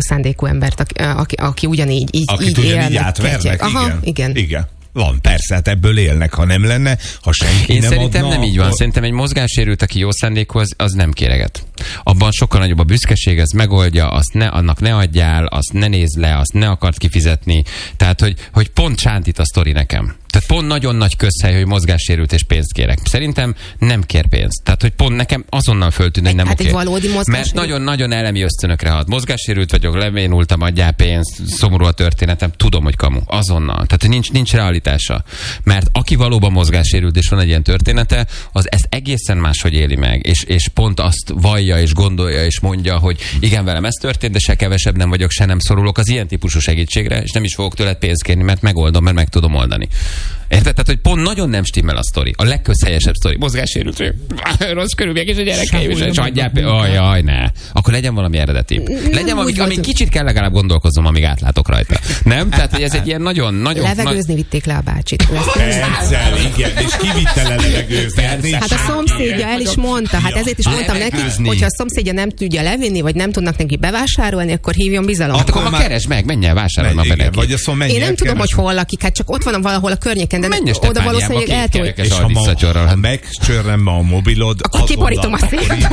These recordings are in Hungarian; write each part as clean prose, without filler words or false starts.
szándékú embert, aki ugyanígy így élnek. Aha, igen. Van, persze, hát ebből élnek, ha nem lenne, ha senki Én nem szerintem adna, nem így van. Szerintem egy mozgássérült, aki jó szándékú, az nem kéreget. Abban sokkal nagyobb a büszkeség, az megoldja, annak ne adjál, azt ne nézd le, azt ne akart kifizetni. Tehát, hogy pont sántít a sztori nekem. Tehát pont nagyon nagy közhely, hogy mozgássérült és pénzt kérek. Szerintem nem kér pénzt. Tehát, hogy pont nekem azonnal föltűnt, hogy nem oké. Egy valódi mert nagyon-nagyon elemi ösztönökre hat. Mozgássérült vagyok, levénultam, adjál pénzt, szomorú a történetem, tudom, hogy kamu. Azonnal. Tehát, nincs realitása. Mert aki valóban mozgássérült és van egy ilyen története, az ezt egészen máshogy éli meg. És pont azt vallja és gondolja és mondja, hogy igen, velem ez történt, de se kevesebb nem vagyok, se nem szorulok az ilyen típusú segítségre, és nem is fogok tőled pénzt kérni, mert megoldom, mert meg tudom oldani. Érted? Tehát, hogy pont nagyon nem stimmel a sztori. A legközhelyesebb sztori. Mozgássérült, hogy rossz körülmények és a gyerekeim, és adjál, jaj, ne. Akkor legyen valami eredeti. Legyen valami, amin kicsit kell legalább gondolkoznom, amíg átlátok rajta. Nem? Tehát, hogy ez egy ilyen nagyon... Levegőzni vitték le a bácsit. Persze, igen, és ki vitte le levegőzni? Hát a szomszédja el is mondta, hát ezért is mondtam neki, hogyha a szomszédja nem tudja levinni, vagy nem tudnak neki bevásárolni, akkor hívjon bizalomra. Akkor már keresd meg, menj el, vásárolj meg be neki. Én nem tudom, hogy hol lakik, hát csak ott van valahol a környéken, de oda valószínűleg eltúl. És ha megcsörrem a mobilod, akkor kiborítom a szét.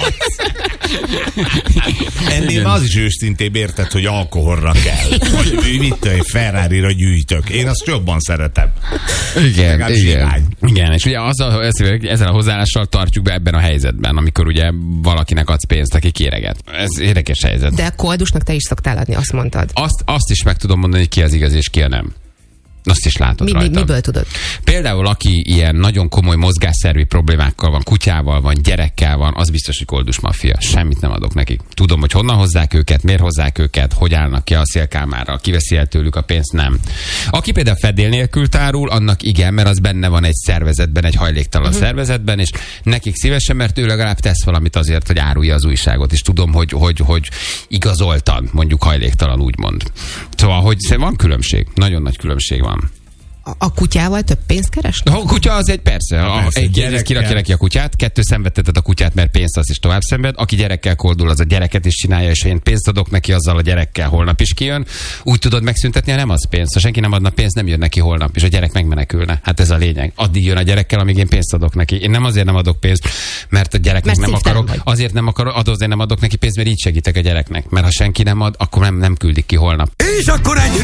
Ennél az is őszintébb, érted, hogy alkoholra kell. Vagy mit egy Ferrari-ra gyűjtök. Én azt jobban szeretem. Igen, és ugye ezzel a hozzáállással tartjuk be ebben a helyzetben, amikor ugye valakinek adsz pénzt, aki kéreget. Ez érdekes helyzet. De koldusnak te is szoktál adni, azt mondtad. Azt is meg tudom mondani, hogy ki az igaz és ki a nem. Azt is látod rajta. Miből tudod? Például, aki ilyen nagyon komoly mozgásszervi problémákkal van, kutyával van, gyerekkel van, az biztos, hogy koldus maffia. Semmit nem adok nekik. Tudom, hogy honnan hozzák őket, miért hozzák őket, hogy állnak ki a szélkámára, kiveszi el tőlük a pénzt, nem. Aki például fedél nélkül tárul, annak igen, mert az benne van egy szervezetben, egy hajléktalan szervezetben, és nekik szívesen, mert ő legalább tesz valamit azért, hogy árulja az újságot, és tudom, hogy igazoltan, mondjuk hajléktalan, úgymond. Szóval, hogy van különbség, nagyon nagy különbség van. A kutyával több pénzt keres? A kutya az egy persze. Egy kirakja neki a kutyát, 2 szenvedteted a kutyát, mert pénzt az is tovább szenved. Aki gyerekkel koldul, az a gyereket is csinálja, és én pénzt adok neki, azzal a gyerekkel holnap is kijön. Úgy tudod megszüntetni, ha nem az pénzt. Ha senki nem adna pénzt, nem jön neki holnap, és a gyerek megmenekülne. Hát ez a lényeg. Addig jön a gyerekkel, amíg én pénzt adok neki. Én nem azért nem adok pénzt, mert a gyereknek nem akarok. Azért nem adok neki pénzt, mert így segítek a gyereknek. Mert ha senki nem ad, akkor nem küldik ki holnap. És akkor egy